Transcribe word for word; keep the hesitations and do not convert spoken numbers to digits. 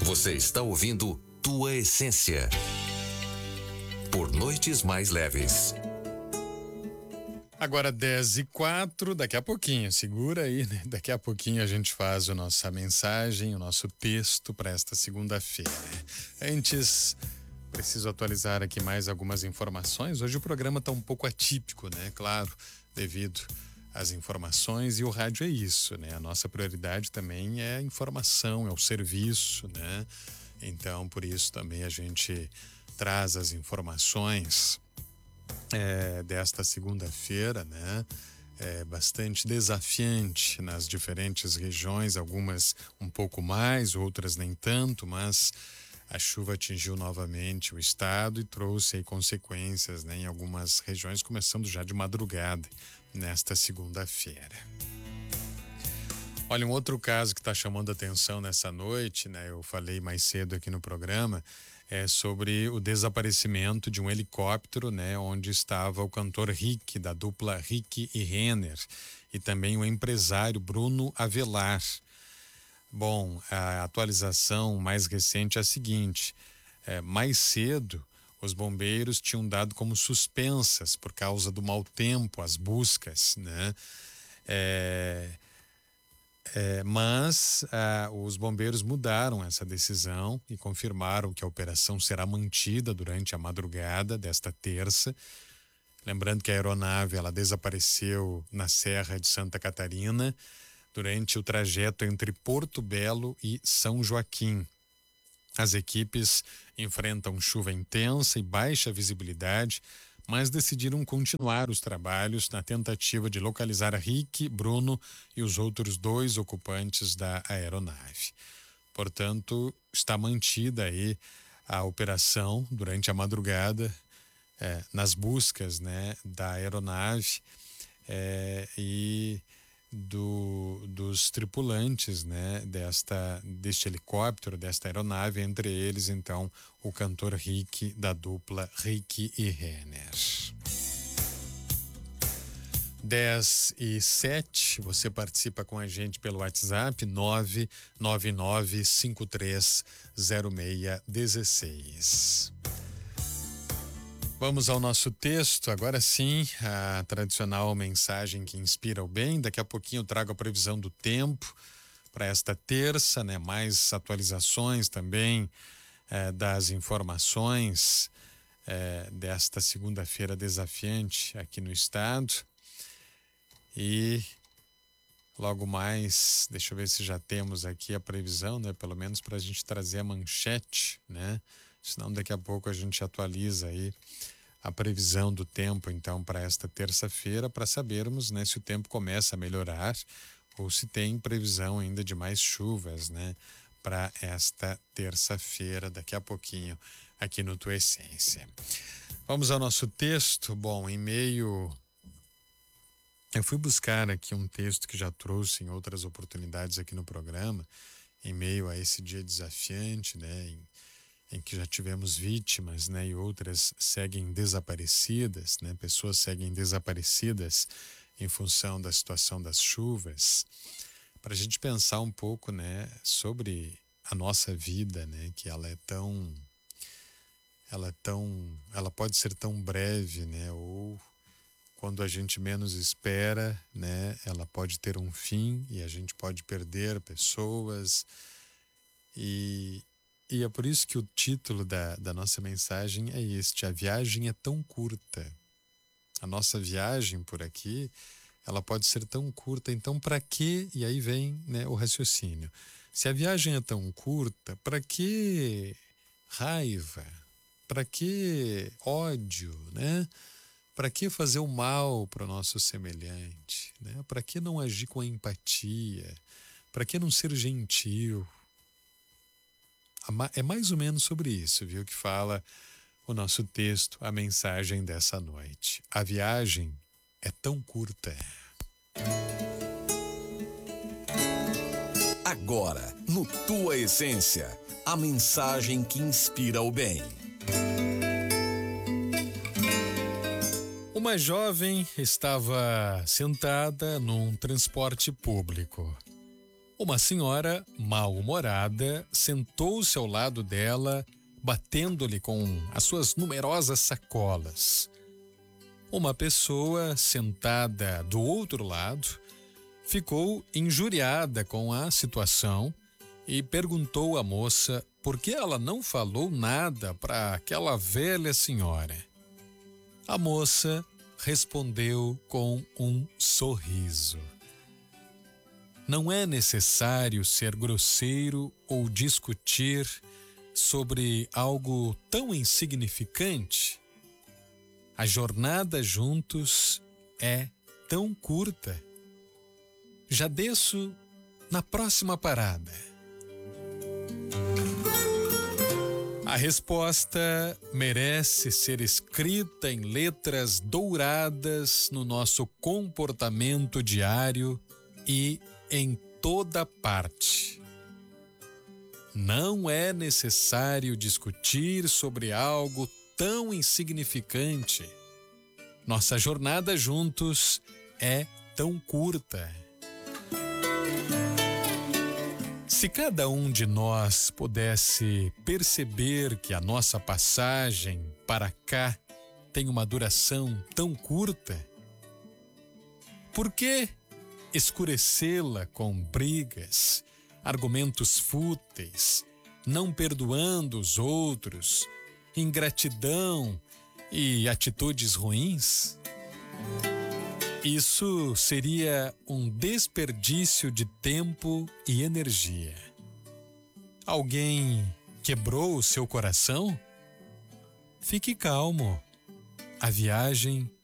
Você está ouvindo Tua Essência. Por Noites Mais Leves. Agora dez e quatro, daqui a pouquinho, segura aí, né? Daqui a pouquinho a gente faz a nossa mensagem, o nosso texto para esta segunda-feira. Antes, preciso atualizar aqui mais algumas informações. Hoje o programa está um pouco atípico, né? Claro, devido às informações, e o rádio é isso, né? A nossa prioridade também é a informação, é o serviço, né? Então, por isso também a gente traz as informações É, desta segunda-feira, né? É bastante desafiante nas diferentes regiões, algumas um pouco mais, outras nem tanto, mas a chuva atingiu novamente o estado e trouxe aí consequências, né, em algumas regiões, começando já de madrugada nesta segunda-feira. Olha, um outro caso que está chamando a atenção nessa noite, né? Eu falei mais cedo aqui no programa, é sobre o desaparecimento de um helicóptero, né? Onde estava o cantor Rick, da dupla Rick e Renner, e também o empresário Bruno Avelar. Bom, a atualização mais recente é a seguinte, é, mais cedo os bombeiros tinham dado como suspensas por causa do mau tempo, as buscas, né? É... É, mas ah, os bombeiros mudaram essa decisão e confirmaram que a operação será mantida durante a madrugada desta terça. Lembrando que a aeronave ela desapareceu na Serra de Santa Catarina durante o trajeto entre Porto Belo e São Joaquim. As equipes enfrentam chuva intensa e baixa visibilidade, mas decidiram continuar os trabalhos na tentativa de localizar Rick, Bruno e os outros dois ocupantes da aeronave. Portanto, está mantida aí a operação durante a madrugada eh, nas buscas, né, da aeronave eh, e do, dos tripulantes, né, desta, deste helicóptero, desta aeronave, entre eles, então, o cantor Rick, da dupla Rick e Renner. dez e sete, você participa com a gente pelo WhatsApp nove nove nove cinco três zero seis um seis. Vamos ao nosso texto, agora sim, a tradicional mensagem que inspira o bem. Daqui a pouquinho eu trago a previsão do tempo para esta terça, né? Mais atualizações também eh, das informações eh, desta segunda-feira desafiante aqui no estado. E logo mais, deixa eu ver se já temos aqui a previsão, né? Pelo menos para a gente trazer a manchete, né? Senão daqui a pouco a gente atualiza aí a previsão do tempo, então, para esta terça-feira, para sabermos, né, se o tempo começa a melhorar ou se tem previsão ainda de mais chuvas, né, para esta terça-feira, daqui a pouquinho, aqui no Tua Essência. Vamos ao nosso texto. Bom, em meio... Eu fui buscar aqui um texto que já trouxe em outras oportunidades aqui no programa, em meio a esse dia desafiante, né, em, em que já tivemos vítimas, né, e outras seguem desaparecidas, né, pessoas seguem desaparecidas em função da situação das chuvas, para a gente pensar um pouco, né, sobre a nossa vida, né, que ela é tão, ela é tão, ela pode ser tão breve, né, ou quando a gente menos espera, né, ela pode ter um fim e a gente pode perder pessoas. E, e é por isso que o título da, da nossa mensagem é este: a viagem é tão curta. A nossa viagem por aqui, ela pode ser tão curta, então para que, e aí vem, né, o raciocínio, se a viagem é tão curta, para que raiva, para que ódio, né? Para que fazer o mal para o nosso semelhante, né? Para que não agir com a empatia? Para que não ser gentil? É mais ou menos sobre isso, viu, que fala o nosso texto, a mensagem dessa noite. A viagem é tão curta. Agora, no Tua Essência, a mensagem que inspira o bem. Uma jovem estava sentada num transporte público. Uma senhora mal-humorada sentou-se ao lado dela, batendo-lhe com as suas numerosas sacolas. Uma pessoa sentada do outro lado ficou injuriada com a situação e perguntou à moça por que ela não falou nada para aquela velha senhora. A moça respondeu com um sorriso: não é necessário ser grosseiro ou discutir sobre algo tão insignificante. A jornada juntos é tão curta. Já desço na próxima parada. A resposta merece ser escrita em letras douradas no nosso comportamento diário e em toda parte. Não é necessário discutir sobre algo tão insignificante. Nossa jornada juntos é tão curta. Se cada um de nós pudesse perceber que a nossa passagem para cá tem uma duração tão curta, por que escurecê-la com brigas, argumentos fúteis, não perdoando os outros, ingratidão e atitudes ruins? Isso seria um desperdício de tempo e energia. Alguém quebrou o seu coração? Fique calmo. A viagem